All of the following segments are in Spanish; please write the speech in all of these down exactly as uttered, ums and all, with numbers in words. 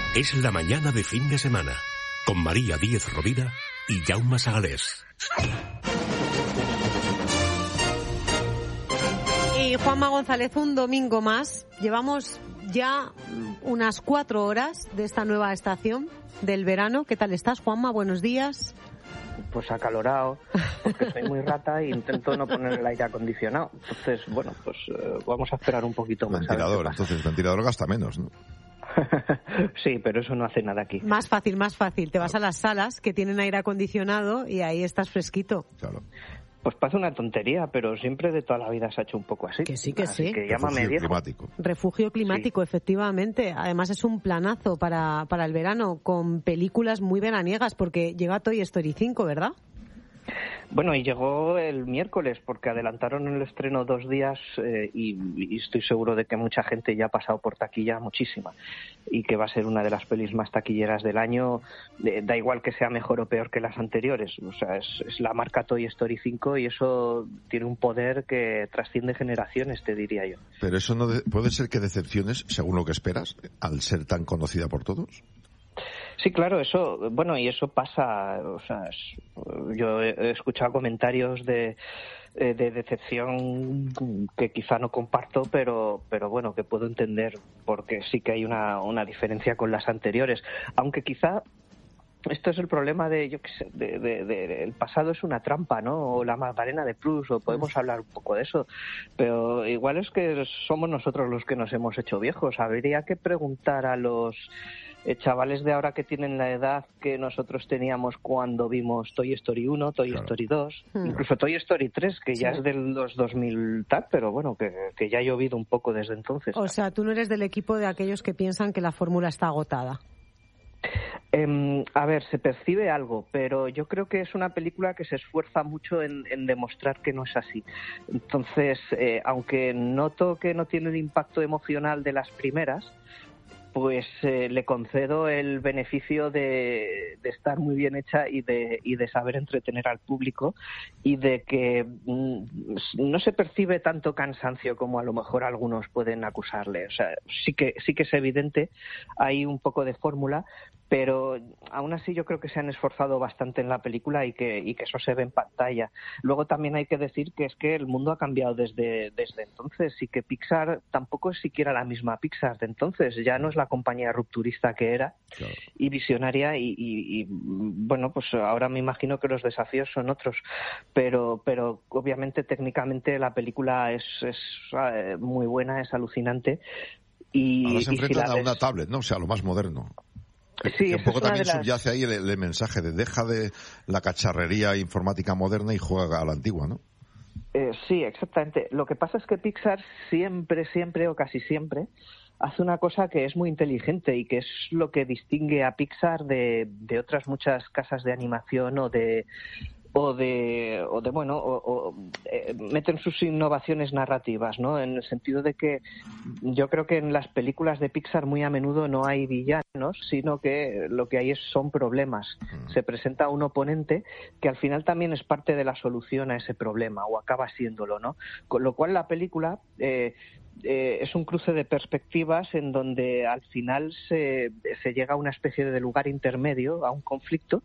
Es la mañana de fin de semana, con María Díez Rovira y Jaume Sagalés. Y Juanma González, un domingo más. Llevamos ya unas cuatro horas de esta nueva estación del verano. ¿Qué tal estás, Juanma? Buenos días. Pues acalorado, porque soy muy rata e intento no poner el aire acondicionado. Entonces, bueno, pues uh, vamos a esperar un poquito más. Ventilador, entonces el ventilador gasta menos, ¿no? Sí, pero eso no hace nada aquí. Más fácil, más fácil. Te vas a las salas que tienen aire acondicionado y ahí estás fresquito. Claro. Pues parece una tontería, pero siempre de toda la vida se ha hecho un poco así. Que sí, que así sí. Que llámame Refugio viejo. climático. Refugio climático, sí. Efectivamente. Además es un planazo para, para el verano, con películas muy veraniegas, porque llega Toy Story cinco, ¿verdad? Bueno, y llegó el miércoles porque adelantaron el estreno dos días eh, y, y estoy seguro de que mucha gente ya ha pasado por taquilla, muchísima, y que va a ser una de las pelis más taquilleras del año. Eh, da igual que sea mejor o peor que las anteriores, o sea, es, es la marca Toy Story cinco y eso tiene un poder que trasciende generaciones, te diría yo. Pero eso no de- puede ser que decepciones según lo que esperas, al ser tan conocida por todos. Sí, claro, eso, bueno, y eso pasa, o sea, es, yo he escuchado comentarios de, de decepción que quizá no comparto, pero, pero bueno, que puedo entender, porque sí que hay una, una diferencia con las anteriores, aunque quizá esto es el problema de, yo qué sé, de, de, de, de, el pasado es una trampa, ¿no? O la Magdalena de Proust, o podemos hablar un poco de eso. Pero igual es que somos nosotros los que nos hemos hecho viejos. Habría que preguntar a los eh, chavales de ahora que tienen la edad que nosotros teníamos cuando vimos Toy Story uno, Toy Claro. Story dos, Hmm. incluso Toy Story tres, que Sí. ya es de los dos mil tal, pero bueno, que, que ya ha llovido un poco desde entonces. O sea, tú no eres del equipo de aquellos que piensan que la fórmula está agotada. Eh, a ver, se percibe algo, pero yo creo que es una película que se esfuerza mucho en, en demostrar que no es así. Entonces, eh, aunque noto que no tiene el impacto emocional de las primeras, pues eh, le concedo el beneficio de, de estar muy bien hecha y de, y de saber entretener al público y de que mm, no se percibe tanto cansancio como a lo mejor algunos pueden acusarle. O sea, sí que, sí que es evidente, hay un poco de fórmula, pero aún así yo creo que se han esforzado bastante en la película y que, y que eso se ve en pantalla. Luego también hay que decir que es que el mundo ha cambiado desde, desde entonces y que Pixar tampoco es siquiera la misma Pixar de entonces, ya no es la compañía rupturista que era, claro, y visionaria y, y, y bueno, pues ahora me imagino que los desafíos son otros, pero, pero obviamente técnicamente la película es, es eh, muy buena, es alucinante. Y, ahora se y enfrentan si a ves... una tablet, ¿no? O sea, lo más moderno. Sí, que un poco también las... subyace ahí el, el mensaje de deja de la cacharrería informática moderna y juega a la antigua, ¿no? Eh, sí, exactamente. Lo que pasa es que Pixar siempre, siempre o casi siempre hace una cosa que es muy inteligente y que es lo que distingue a Pixar de, de otras muchas casas de animación o de o de o de bueno o, o eh, meten sus innovaciones narrativas, ¿no? En el sentido de que yo creo que en las películas de Pixar muy a menudo no hay villanos, sino que lo que hay es, son problemas. Se presenta un oponente que al final también es parte de la solución a ese problema o acaba siéndolo, ¿no? Con lo cual la película eh, eh, es un cruce de perspectivas en donde al final se, se llega a una especie de lugar intermedio, a un conflicto,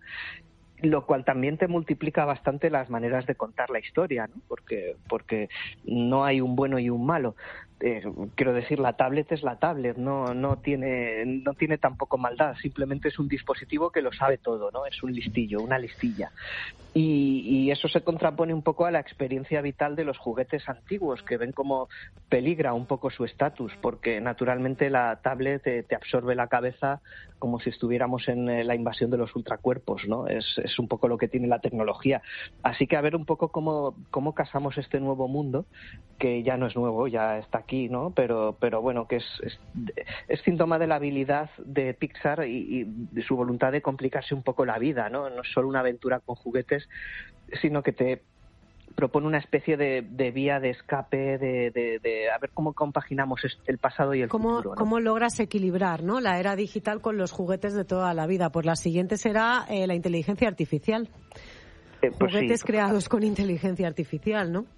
lo cual también te multiplica bastante las maneras de contar la historia, ¿no? Porque, porque no hay un bueno y un malo. Eh, quiero decir, la tablet es la tablet, no, no tiene, no tiene tampoco maldad, simplemente es un dispositivo que lo sabe todo, ¿no? Es un listillo, una listilla. Y, y eso se contrapone un poco a la experiencia vital de los juguetes antiguos, que ven como peligra un poco su estatus, porque naturalmente la tablet te, te absorbe la cabeza como si estuviéramos en la invasión de los ultracuerpos, ¿no? Es, es un poco lo que tiene la tecnología. Así que a ver un poco cómo, cómo casamos este nuevo mundo, que ya no es nuevo, ya está aquí, ¿no? Pero, pero bueno, que es, es, es síntoma de la habilidad de Pixar y, y de su voluntad de complicarse un poco la vida, ¿no? No es solo una aventura con juguetes, sino que te propone una especie de, de vía de escape, de, de, de a ver cómo compaginamos el pasado y el ¿Cómo, futuro, ¿no? ¿Cómo logras equilibrar, ¿no?, la era digital con los juguetes de toda la vida? Pues la siguiente será eh, la inteligencia artificial. Eh, pues Juguetes sí. creados con inteligencia artificial, ¿no?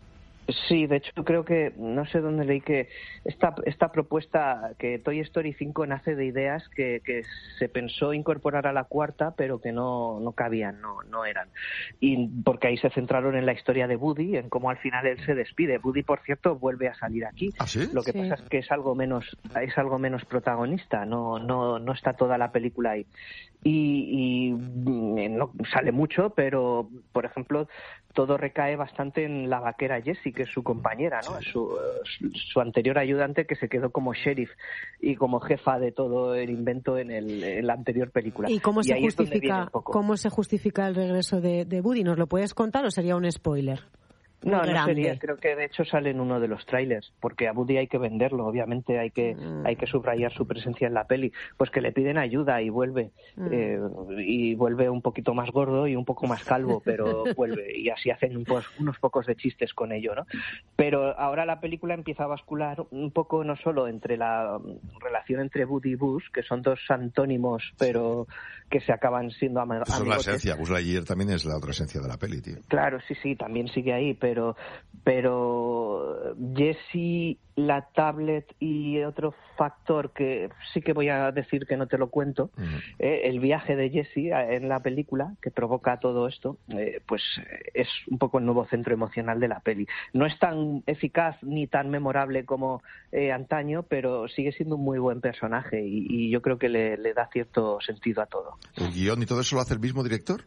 Sí, de hecho creo que, no sé dónde leí que esta esta propuesta, que Toy Story cinco nace de ideas que, que se pensó incorporar a la cuarta, pero que no, no cabían, no, no eran. Y porque ahí se centraron en la historia de Woody, en cómo al final él se despide. Woody, por cierto, vuelve a salir aquí. ¿Ah, sí? Lo que Sí. pasa es que es algo menos, es algo menos protagonista, no, no, no está toda la película ahí. Y, y no sale mucho, pero por ejemplo todo recae bastante en la vaquera Jessie, que es su compañera, ¿no? Su, su anterior ayudante, que se quedó como sheriff y como jefa de todo el invento en, el, en la anterior película. ¿Y cómo y se ahí es donde viene justifica un poco. cómo se justifica el regreso de, de Woody? ¿Nos lo puedes contar o sería un spoiler? No, Muy no grande. sería. Creo que de hecho sale en uno de los trailers, porque a Woody hay que venderlo, obviamente hay que Mm. hay que subrayar su presencia en la peli. Pues que le piden ayuda y vuelve Mm. eh, y vuelve un poquito más gordo y un poco más calvo, pero vuelve y así hacen un pos- unos pocos de chistes con ello, ¿no? Pero ahora la película empieza a bascular un poco no solo entre la um, relación entre Woody y Buzz, que son dos antónimos, pero que se acaban siendo ama- Eso es la amigotes. esencia. Buzz Lightyear también es la otra esencia de la peli, tío. Claro, sí, sí, también sigue ahí, pero pero Jessie, la tablet y otro factor que sí que voy a decir que no te lo cuento, Mm. eh, el viaje de Jessie en la película que provoca todo esto, eh, pues eh, es un poco el nuevo centro emocional de la peli. No es tan eficaz ni tan memorable como eh, antaño, pero sigue siendo un muy buen personaje y, y yo creo que le, le da cierto sentido a todo. ¿El guión y todo eso lo hace el mismo director?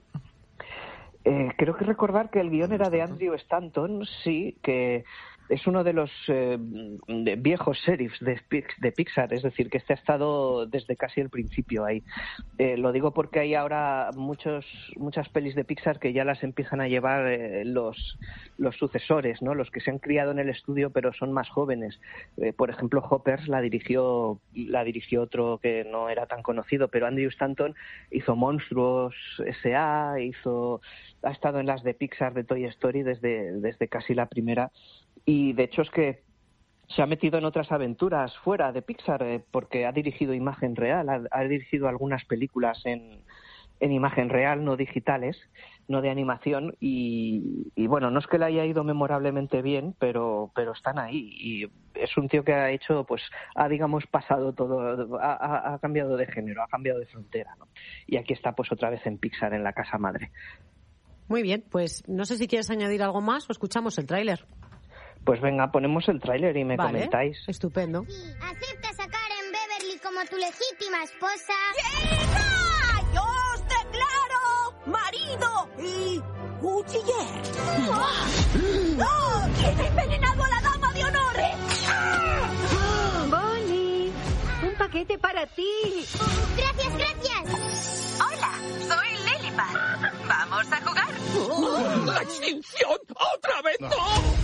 Eh, creo que recordar que el guión era de Andrew Stanton, sí, que es uno de los eh, de viejos sheriffs de, Pix- de Pixar, es decir, que este ha estado desde casi el principio ahí. Eh, lo digo porque hay ahora muchos muchas pelis de Pixar que ya las empiezan a llevar eh, los los sucesores, ¿no? Los que se han criado en el estudio pero son más jóvenes. Eh, por ejemplo, Hoppers la dirigió la dirigió otro que no era tan conocido, pero Andrew Stanton hizo Monstruos S A, hizo ha estado en las de Pixar de Toy Story desde desde casi la primera. Y de hecho es que se ha metido en otras aventuras fuera de Pixar, eh, porque ha dirigido imagen real, ha, ha dirigido algunas películas en, en imagen real, no digitales, no de animación, y, y bueno, no es que le haya ido memorablemente bien, pero pero están ahí, y es un tío que ha hecho, pues, ha, digamos, pasado todo, ha, ha, ha cambiado de género, ha cambiado de frontera, ¿no? Y aquí está, pues, otra vez en Pixar, en la casa madre. Muy bien, pues no sé si quieres añadir algo más o escuchamos el tráiler. Pues venga, ponemos el tráiler y me Vale, comentáis. estupendo. ¿Aceptas a Karen Beverly como tu legítima esposa? ¡Chica! ¡Yo os declaro marido y cuchiller! ¡No! ¿Quién ha envenenado a la dama de honores? Bonnie, un paquete para ti. Gracias, gracias. Hola, soy Lilipad. ¿Vamos a jugar? ¡La extinción! ¡Otra vez no!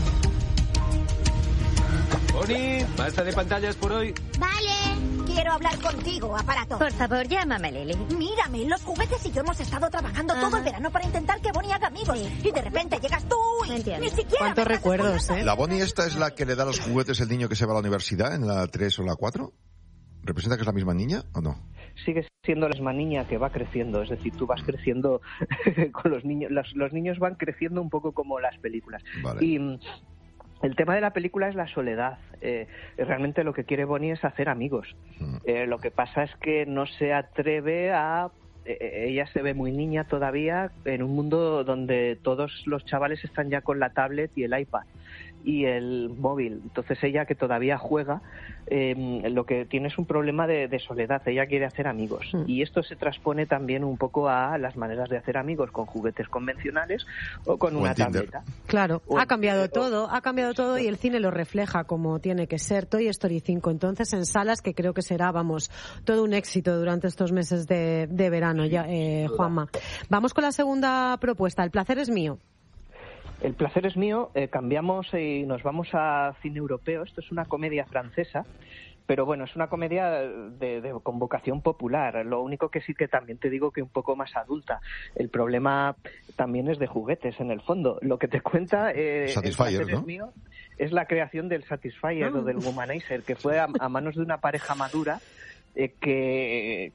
Bonnie, basta de pantallas por hoy. Vale. Quiero hablar contigo, aparato. Por favor, llámame Lily. Mírame, los juguetes y yo hemos estado trabajando Ajá. todo el verano para intentar que Bonnie haga amigos. Sí. Y de repente llegas tú y Entiendo. ni siquiera... Cuántos me estás recuerdos, escuchando. ¿eh? ¿La Bonnie esta es la que le da los juguetes el niño que se va a la universidad en la tres o la cuatro? ¿Representa que es la misma niña o no? Sigue siendo la misma niña que va creciendo, es decir, tú vas creciendo con los niños, los, los niños van creciendo un poco como las películas. Vale. Y mm, el tema de la película es la soledad. Eh, realmente lo que quiere Bonnie es hacer amigos. Mm. Eh, lo que pasa es que no se atreve a... eh, ella se ve muy niña todavía en un mundo donde todos los chavales están ya con la tablet y el iPad y el móvil. Entonces ella, que todavía juega, eh, lo que tiene es un problema de, de soledad. Ella quiere hacer amigos. Mm. Y esto se transpone también un poco a las maneras de hacer amigos con juguetes convencionales o con O una en Tinder. tableta. Claro, O- ha cambiado o- todo, ha cambiado todo y el cine lo refleja como tiene que ser. Toy Story cinco, entonces en salas, que creo que será, vamos, todo un éxito durante estos meses de, de verano, ya, eh, Juanma. Vamos con la segunda propuesta, El placer es mío. El placer es mío. Eh, cambiamos y nos vamos a cine europeo. Esto es una comedia francesa, pero bueno, es una comedia de, de convocación popular. Lo único que sí que también te digo que un poco más adulta. El problema también es de juguetes, en el fondo. Lo que te cuenta eh, Satisfyer, El placer ¿no? es mío es la creación del Satisfyer Ah. o del Womanizer, que fue a, a manos de una pareja madura. eh, que,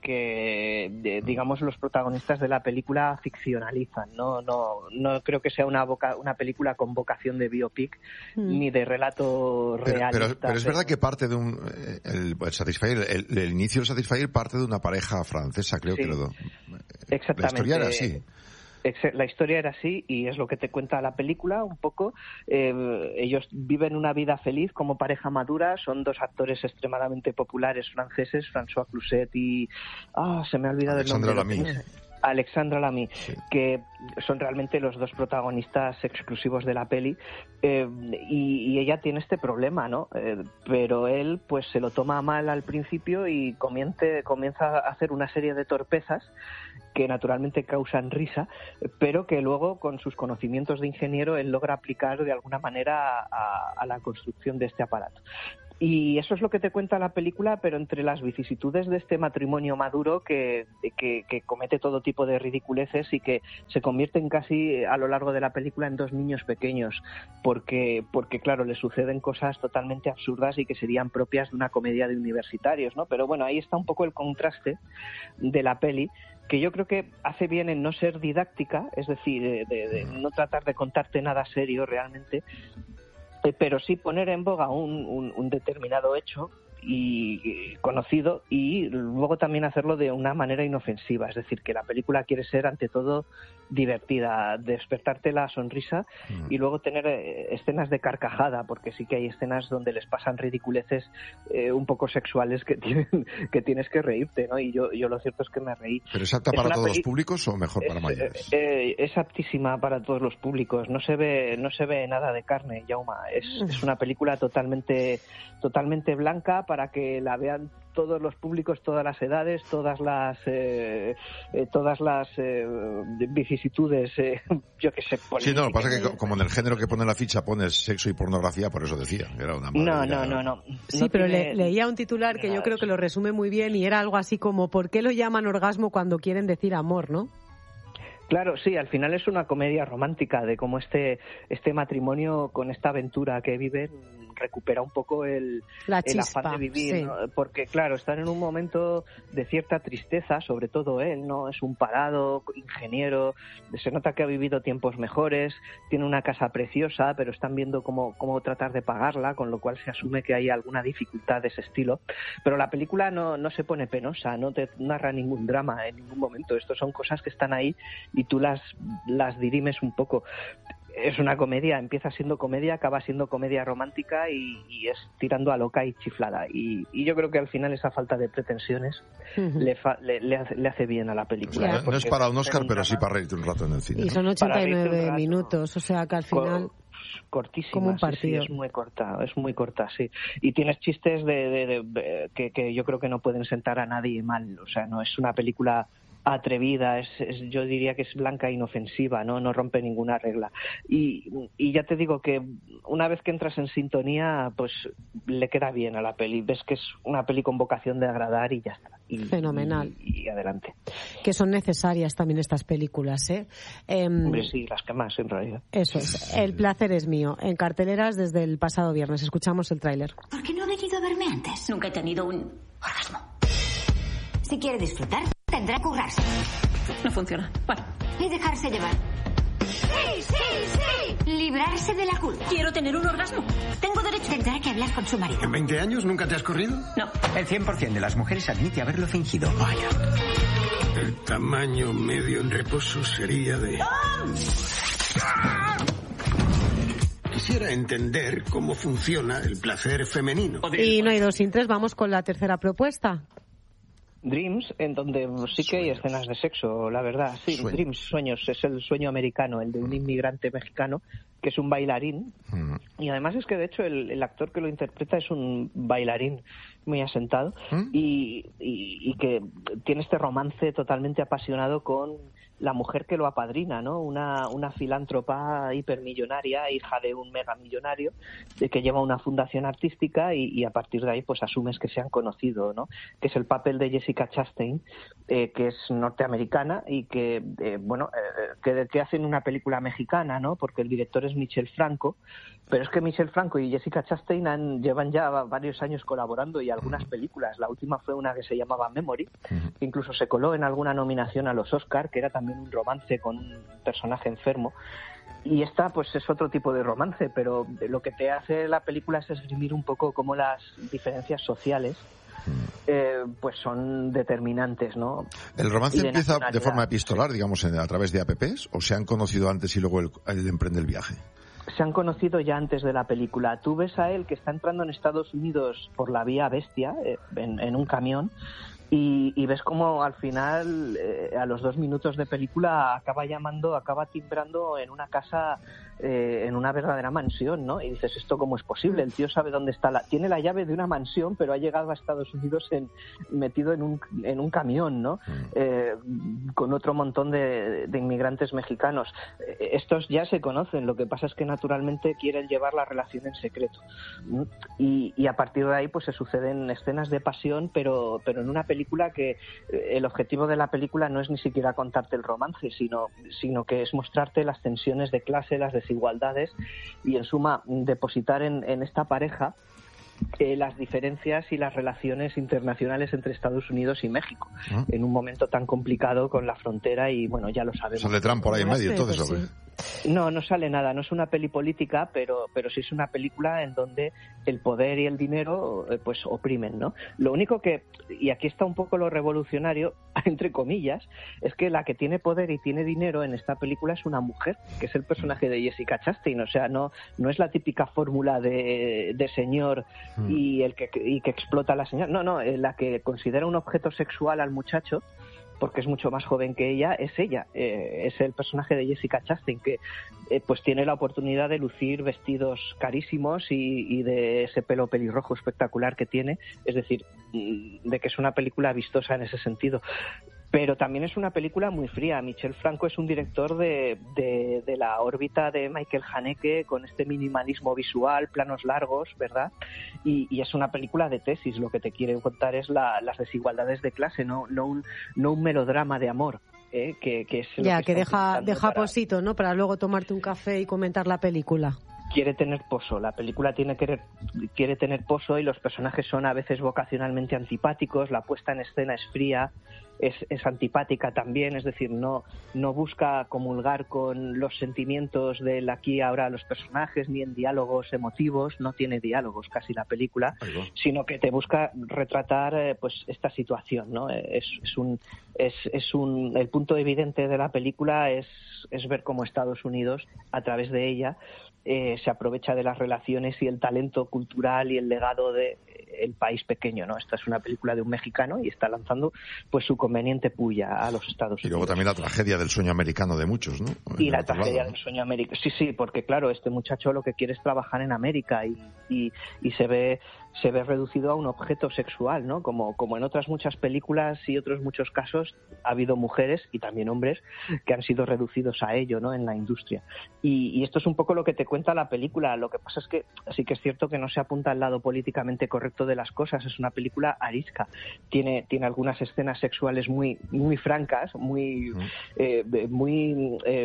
que digamos los protagonistas de la película ficcionalizan. No, no, no creo que sea una voca, una película con vocación de biopic mm. ni de relato realista. Pero, pero, pero es verdad que parte de un el, el Satisfyer, el, el inicio del Satisfyer parte de una pareja francesa, creo sí, que lo. Exactamente. La historia era así. La historia era así y es lo que te cuenta la película un poco. Eh, ellos viven una vida feliz como pareja madura, son dos actores extremadamente populares franceses, François Cluzet y... ah, se me ha olvidado Alexandra el nombre. Lamy. Alexandra Lamy, sí. que son realmente los dos protagonistas exclusivos de la peli, eh, y, y ella tiene este problema, ¿no? Eh, pero él pues se lo toma mal al principio y comience, comienza a hacer una serie de torpezas que naturalmente causan risa, pero que luego con sus conocimientos de ingeniero él logra aplicar de alguna manera a, a la construcción de este aparato. Y eso es lo que te cuenta la película, pero entre las vicisitudes de este matrimonio maduro que, que, que comete todo tipo de ridiculeces y que se convierten casi a lo largo de la película en dos niños pequeños, porque, porque claro, les suceden cosas totalmente absurdas y que serían propias de una comedia de universitarios, ¿no? Pero bueno, ahí está un poco el contraste de la peli, que yo creo que hace bien en no ser didáctica, es decir, de, de, de no tratar de contarte nada serio realmente, pero sí poner en boga un, un, un determinado hecho y conocido y luego también hacerlo de una manera inofensiva, es decir, que la película quiere ser ante todo divertida, despertarte la sonrisa mm. y luego tener eh, escenas de carcajada, porque sí que hay escenas donde les pasan ridiculeces eh, un poco sexuales que tienen que tienes que reírte, ¿no? Y yo yo lo cierto es que me reí. ¿Pero es apta para todos peli... los públicos o mejor para es, mayores? Eh, es aptísima para todos los públicos, no se ve no se ve nada de carne, Jauma, es, mm. es una película totalmente totalmente blanca para que la vean todos los públicos, todas las edades, todas las eh, eh, todas las eh, vicisitudes, eh, yo que sé. Sí, no, lo que pasa es que como en el género que pone la ficha pones sexo y pornografía, por eso decía. Era una no, no, no, no. Sí, no pero tiene... le, leía un titular que yo creo que lo resume muy bien y era algo así como ¿por qué lo llaman orgasmo cuando quieren decir amor, no? Claro, sí, al final es una comedia romántica de cómo este este matrimonio con esta aventura que viven recupera un poco el, La el chispa, afán de vivir, sí. ¿no? Porque claro, están en un momento de cierta tristeza, sobre todo él, ¿no? Es un parado, ingeniero, se nota que ha vivido tiempos mejores, tiene una casa preciosa, pero están viendo cómo, cómo tratar de pagarla, con lo cual se asume que hay alguna dificultad de ese estilo. Pero la película no, no se pone penosa, no te narra ningún drama en ningún momento, esto son cosas que están ahí y tú las, las dirimes un poco. Es una comedia, empieza siendo comedia, acaba siendo comedia romántica y, y es tirando a loca y chiflada. Y, y yo creo que al final esa falta de pretensiones uh-huh. le, fa, le, le, hace, le hace bien a la película. O sea, no es para un Oscar, pero sí para reírte un rato en el cine. Y son ochenta y nueve minutos, o sea que al final... cortísima, como un partido. Sí, sí, es muy corta, es muy corta, sí. Y tienes chistes de, de, de, de que, que yo creo que no pueden sentar a nadie mal. O sea, no es una película atrevida, es, es, yo diría que es blanca e inofensiva, no no rompe ninguna regla. Y, y ya te digo que una vez que entras en sintonía, pues le queda bien a la peli. Ves que es una peli con vocación de agradar y ya está. Y, Fenomenal. Y, y adelante. Que son necesarias también estas películas, ¿eh? eh Hombre, sí, las que más en realidad. Eso es. El placer es mío. En carteleras desde el pasado viernes. Escuchamos el tráiler. ¿Por qué no ha venido a verme antes? Nunca he tenido un orgasmo. Si quiere disfrutar, tendrá que currarse. No funciona. Bueno. Y dejarse llevar. ¡Sí, sí, sí! Librarse de la culpa. Quiero tener un orgasmo. Tengo derecho. Tendrá que hablar con su marido. ¿En veinte años nunca te has corrido? No. El cien por ciento de las mujeres admite haberlo fingido. Vaya. El tamaño medio en reposo sería de... ¡Ah! Quisiera entender cómo funciona el placer femenino. Y no hay dos sin tres, vamos con la tercera propuesta. Dreams, en donde sí que hay escenas de sexo, la verdad. Sí, Sueños. Dreams, Sueños, es el sueño americano, el de un inmigrante mexicano que es un bailarín. Mm. Y además es que, de hecho, el, el actor que lo interpreta es un bailarín muy asentado ¿Mm? y, y, y que tiene este romance totalmente apasionado con la mujer que lo apadrina, ¿no? Una, una filántropa hipermillonaria, hija de un megamillonario, de que lleva una fundación artística y, y a partir de ahí pues asumes que se han conocido, ¿no? Que es el papel de Jessica Chastain, eh, que es norteamericana y que, eh, bueno, eh, que, que hacen una película mexicana, ¿no? Porque el director es Michel Franco, pero es que Michel Franco y Jessica Chastain han, llevan ya varios años colaborando y algunas películas. La última fue una que se llamaba Memory, que incluso se coló en alguna nominación a los Oscar, que era también un romance con un personaje enfermo. Y esta, pues, es otro tipo de romance, pero lo que te hace la película es esgrimir un poco cómo las diferencias sociales eh, pues son determinantes, ¿no? ¿El romance de empieza de forma epistolar, digamos, a través de apps, o se han conocido antes y luego él, él emprende el viaje? Se han conocido ya antes de la película. Tú ves a él que está entrando en Estados Unidos por la vía Bestia, eh, en, en un camión, y, y ves como al final, eh, a los dos minutos de película, acaba llamando, acaba timbrando en una casa, eh, en una verdadera mansión, ¿no? Y dices, ¿esto cómo es posible? El tío sabe dónde está la... Tiene la llave de una mansión, pero ha llegado a Estados Unidos en, metido en un, en un camión, ¿no? Eh, con otro montón de, de inmigrantes mexicanos. Eh, estos ya se conocen, lo que pasa es que naturalmente quieren llevar la relación en secreto. ¿Mm? Y, y a partir de ahí pues se suceden escenas de pasión, pero, pero en una película que eh, el objetivo de la película no es ni siquiera contarte el romance, sino, sino que es mostrarte las tensiones de clase, las desigualdades y, en suma, depositar en, en esta pareja Eh, las diferencias y las relaciones internacionales entre Estados Unidos y México, ¿Ah? en un momento tan complicado con la frontera y, bueno, ya lo sabemos. ¿Sale Trump por ahí en medio, entonces, o qué? No, no sale nada, no es una peli política, pero, pero sí es una película en donde el poder y el dinero eh, pues oprimen, ¿no? Lo único que, y aquí está un poco lo revolucionario, entre comillas, es que la que tiene poder y tiene dinero en esta película es una mujer, que es el personaje de Jessica Chastain, o sea, no, no es la típica fórmula de, de señor y el que, y que explota a la señora, no, no, la que considera un objeto sexual al muchacho, porque es mucho más joven que ella, es ella, eh, es el personaje de Jessica Chastain, que eh, pues tiene la oportunidad de lucir vestidos carísimos y, y de ese pelo pelirrojo espectacular que tiene, es decir, de que es una película vistosa en ese sentido. Pero también es una película muy fría. Michel Franco es un director de, de, de la órbita de Michael Haneke, con este minimalismo visual, planos largos, ¿verdad? Y, y es una película de tesis. Lo que te quiere contar es la, las desigualdades de clase, no, no, un, no un melodrama de amor. ¿eh? Que, que es lo ya, que, que deja, deja para... posito, ¿no? Para luego tomarte un café y comentar la película. Quiere tener pozo, la película tiene que quiere tener pozo y los personajes son a veces vocacionalmente antipáticos, la puesta en escena es fría, es, es antipática también, es decir, no, no busca comulgar con los sentimientos del aquí y ahora los personajes, ni en diálogos emotivos, no tiene diálogos casi la película, sino que te busca retratar eh, pues esta situación, ¿no? Es, es un es, es un el punto evidente de la película es, es ver cómo Estados Unidos, a través de ella, Eh, se aprovecha de las relaciones y el talento cultural y el legado de eh, el país pequeño, ¿no? Esta es una película de un mexicano y está lanzando pues su conveniente puya a los Estados Unidos. Y luego también la tragedia del sueño americano de muchos, ¿no? Y la tragedia del sueño americano. Sí, sí, porque claro, este muchacho lo que quiere es trabajar en América y, y, y se ve se ve reducido a un objeto sexual, ¿no? Como, como en otras muchas películas y otros muchos casos ha habido mujeres y también hombres que han sido reducidos a ello, ¿no? En la industria. Y, y esto es un poco lo que te cuenta la película. Lo que pasa es que sí que es cierto que no se apunta al lado políticamente correcto de las cosas. Es una película arisca. Tiene, tiene algunas escenas sexuales muy, muy francas, muy, eh, muy eh,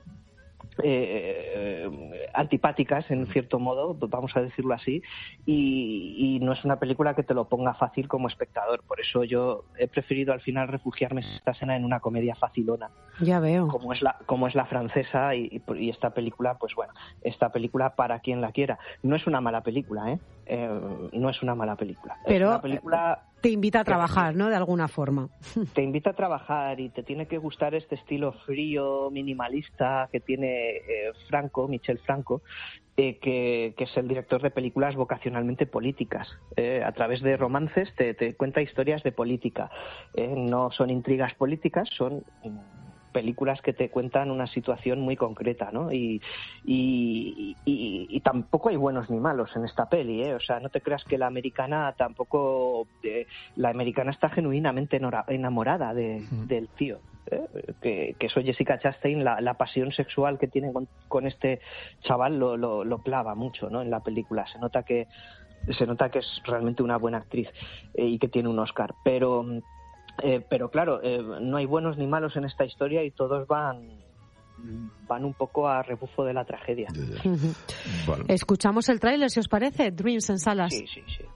Eh, antipáticas en cierto modo, vamos a decirlo así, y, y no es una película que te lo ponga fácil como espectador. Por eso yo he preferido al final refugiarme esta escena en una comedia facilona. Ya veo. Como es la, como es la francesa y, y esta película, pues bueno, esta película para quien la quiera. No es una mala película, ¿eh? eh no es una mala película. Pero es una película te invita a trabajar, ¿no? De alguna forma. Te invita a trabajar y te tiene que gustar este estilo frío, minimalista que tiene eh, Franco, Michel Franco, eh, que, que es el director de películas vocacionalmente políticas. Eh, a través de romances te, te cuenta historias de política. Eh, no son intrigas políticas, son películas que te cuentan una situación muy concreta, ¿no? Y, y, y, y tampoco hay buenos ni malos en esta peli, ¿eh? O sea, no te creas que la americana tampoco... Eh, la americana está genuinamente enamorada de, del tío. ¿eh? que, que eso Jessica Chastain, la, la pasión sexual que tiene con, con este chaval lo, lo, lo clava mucho, ¿no? En la película se nota que se nota que es realmente una buena actriz eh, y que tiene un Oscar, pero eh, pero claro, eh, no hay buenos ni malos en esta historia y todos van van un poco a rebufo de la tragedia. Uh-huh. Bueno. Escuchamos el tráiler, si os parece, Dreams en salas. Sí, sí, sí.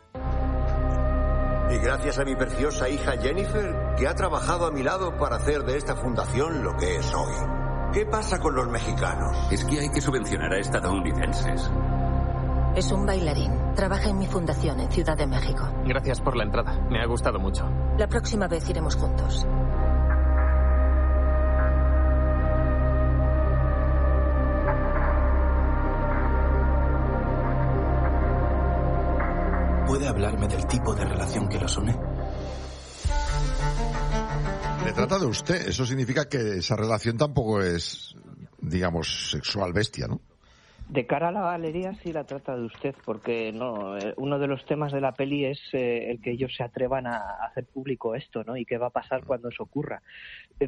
Y gracias a mi preciosa hija Jennifer, que ha trabajado a mi lado para hacer de esta fundación lo que es hoy. ¿Qué pasa con los mexicanos? Es que hay que subvencionar a estadounidenses. Es un bailarín. Trabaja en mi fundación en Ciudad de México. Gracias por la entrada. Me ha gustado mucho. La próxima vez iremos juntos. ¿Puede hablarme del tipo de relación que los une? Le trata de usted. Eso significa que esa relación tampoco es, digamos, sexual bestia, ¿no? De cara a la galería sí la trata de usted, porque no eh, uno de los temas de la peli es eh, el que ellos se atrevan a hacer público esto, ¿no? Y qué va a pasar cuando eso ocurra. Eh,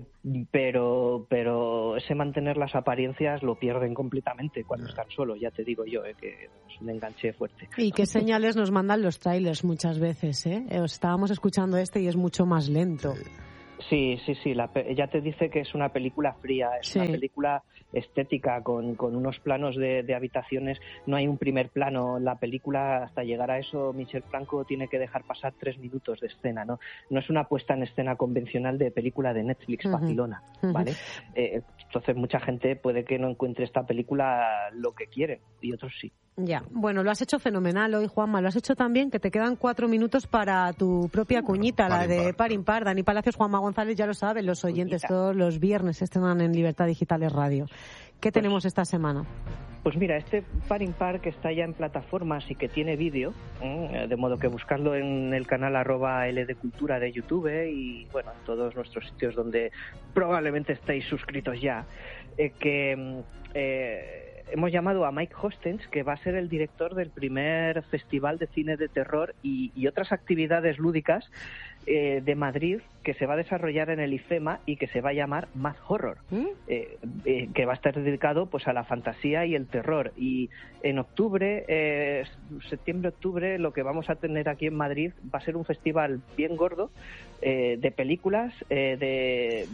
pero pero ese mantener las apariencias lo pierden completamente cuando están solos, ya te digo yo, eh, que es un enganche fuerte. Y qué señales nos mandan los trailers muchas veces, ¿eh? Estábamos escuchando este y es mucho más lento. Sí, sí, sí, la, ya te dice que es una película fría, es sí. una película estética con, con unos planos de, de habitaciones, no hay un primer plano, la película hasta llegar a eso Michel Franco tiene que dejar pasar tres minutos de escena, ¿no? No es una puesta en escena convencional de película de Netflix, uh-huh. facilona, ¿vale? Uh-huh. Eh, entonces mucha gente puede que no encuentre esta película lo que quiere y otros sí. Ya, bueno, lo has hecho fenomenal hoy, Juanma, lo has hecho también, que te quedan cuatro minutos para tu propia cuñita, la de Par Impar. Dani Palacios, Juanma González, ya lo saben, los oyentes cuñita. Todos los viernes estrenan en Libertad Digitales Radio. ¿Qué pues, tenemos esta semana? Pues mira, este Par Impar que está ya en plataformas y que tiene vídeo, ¿eh? De modo que buscarlo en el canal arroba L de Cultura de YouTube y bueno, en todos nuestros sitios donde probablemente estéis suscritos ya, eh, que... Eh, hemos llamado a Mike Hostens, que va a ser el director del primer Festival de Cine de Terror y, y otras actividades lúdicas eh, de Madrid, que se va a desarrollar en el IFEMA y que se va a llamar Mad Horror, ¿Mm? eh, eh, que va a estar dedicado pues a la fantasía y el terror. Y en octubre, eh, septiembre-octubre, lo que vamos a tener aquí en Madrid va a ser un festival bien gordo eh, de películas, eh, de,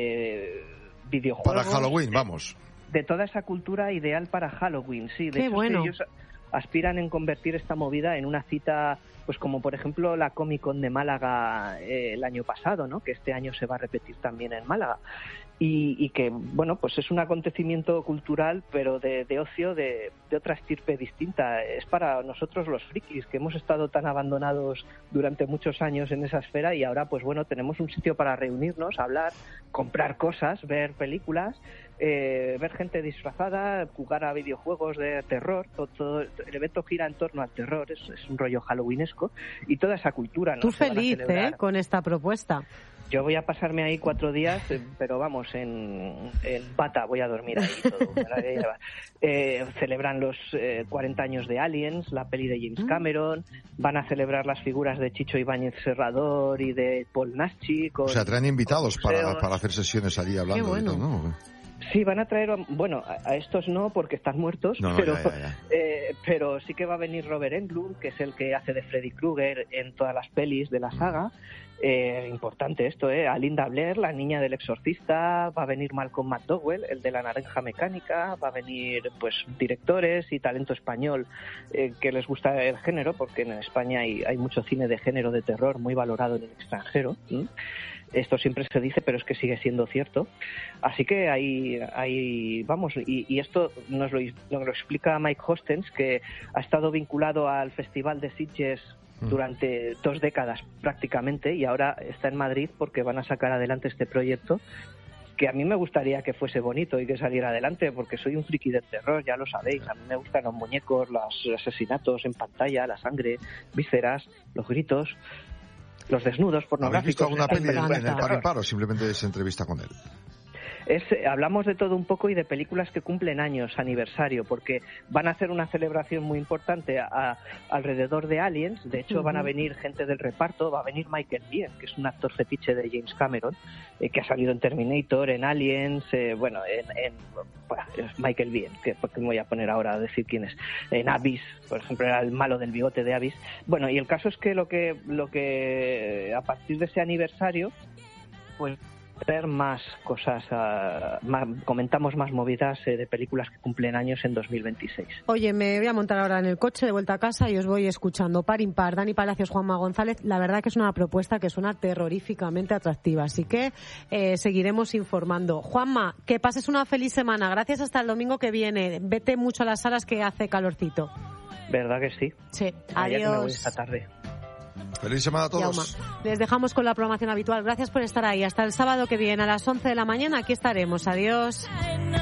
de videojuegos. Para Halloween, vamos. De toda esa cultura ideal para Halloween, sí. De Qué hecho, bueno. ellos aspiran en convertir esta movida en una cita, pues como por ejemplo la Comic Con de Málaga eh, el año pasado, ¿no? Que este año se va a repetir también en Málaga. Y, y que, bueno, pues es un acontecimiento cultural, pero de, de ocio, de, de otra estirpe distinta. Es para nosotros los frikis, que hemos estado tan abandonados durante muchos años en esa esfera y ahora, pues bueno, tenemos un sitio para reunirnos, hablar, comprar cosas, ver películas, eh, ver gente disfrazada, jugar a videojuegos de terror. Todo, todo el evento gira en torno al terror, es, es un rollo halloweenesco y toda esa cultura, ¿no? Tú feliz, ¿eh? Con esta propuesta. Yo voy a pasarme ahí cuatro días, pero vamos, en, en bata voy a dormir ahí todo. eh, celebran los eh, cuarenta años de Aliens, la peli de James Cameron, van a celebrar las figuras de Chicho Ibáñez Serrador y de Paul Naschy. Con, o sea, traen invitados para, para hacer sesiones allí hablando. Qué bueno. de todo, ¿no? Sí, van a traer, bueno, a, a estos no porque están muertos, no, no, pero, ya, ya, ya. Eh, pero sí que va a venir Robert Englund, que es el que hace de Freddy Krueger en todas las pelis de la saga. Eh, importante esto, ¿eh? A Linda Blair, la niña del exorcista, va a venir Malcolm McDowell, el de la naranja mecánica, va a venir pues directores y talento español eh, que les gusta el género, porque en España hay, hay mucho cine de género de terror muy valorado en el extranjero. ¿sí? Esto siempre se dice, pero es que sigue siendo cierto. Así que ahí, ahí vamos, y, y esto nos lo, nos lo explica Mike Hostens, que ha estado vinculado al Festival de Sitges durante dos décadas prácticamente y ahora está en Madrid porque van a sacar adelante este proyecto que a mí me gustaría que fuese bonito y que saliera adelante porque soy un friki del terror, ya lo sabéis, a mí me gustan los muñecos, los asesinatos en pantalla, la sangre, vísceras, los gritos, los desnudos pornográficos. ¿Habéis visto alguna peli en, en el Par Impar o simplemente es entrevista con él? Es, hablamos de todo un poco y de películas que cumplen años, aniversario, porque van a hacer una celebración muy importante a, a, alrededor de Aliens. De hecho, uh-huh. van a venir gente del reparto, va a venir Michael Biehn, que es un actor fetiche de James Cameron, eh, que ha salido en Terminator, en Aliens, eh, bueno, en, en bueno, Michael Biehn, que porque me voy a poner ahora a decir quién es, en Abyss, por ejemplo, era el malo del bigote de Abyss. Bueno, y el caso es que lo que, lo que a partir de ese aniversario, pues ver más cosas, uh, más, comentamos más movidas eh, de películas que cumplen años en dos mil veintiséis. Oye, me voy a montar ahora en el coche de vuelta a casa y os voy escuchando par impar. Dani Palacios, Juanma González, la verdad que es una propuesta que suena terroríficamente atractiva, así que eh, seguiremos informando. Juanma, que pases una feliz semana, gracias, hasta el domingo que viene, vete mucho a las salas que hace calorcito. ¿Verdad que sí? Sí, Allá adiós. Que me voy esta tarde. Feliz semana a todos. Yauma. Les dejamos con la programación habitual. Gracias por estar ahí. Hasta el sábado que viene a las once de la mañana. Aquí estaremos. Adiós.